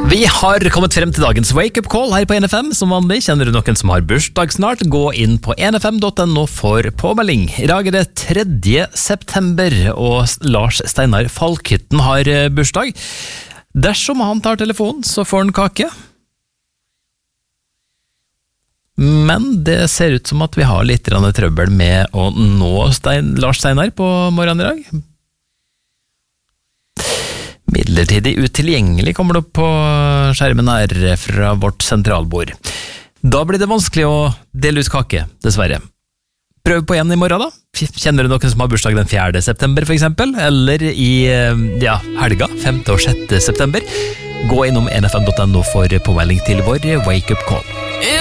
Vi har kommet frem til dagens wake-up call her på NFM. Som vanlig, kjenner du noen som har bursdag snart, gå inn på nfm.no for påmelding. I dag er det 3. september, og Lars Steinar Falkhytten har bursdag. Dersom han tar telefonen, så får han kake. Men det ser ut som at vi har litt trøbbel med å nå Lars Steinar på morgenen i dag. Midlertidig utilgjengelig kommer det opp på skjermen her fra vårt sentralbord. Da blir det vanskelig å dele ut kake, dessverre. Prøv på en i morgen da. Kjenner du noen som har bursdag den 4. september for eksempel? Eller i helga, 5. og 6. september? Gå innom nfm.no for påmelding til vår wake-up call.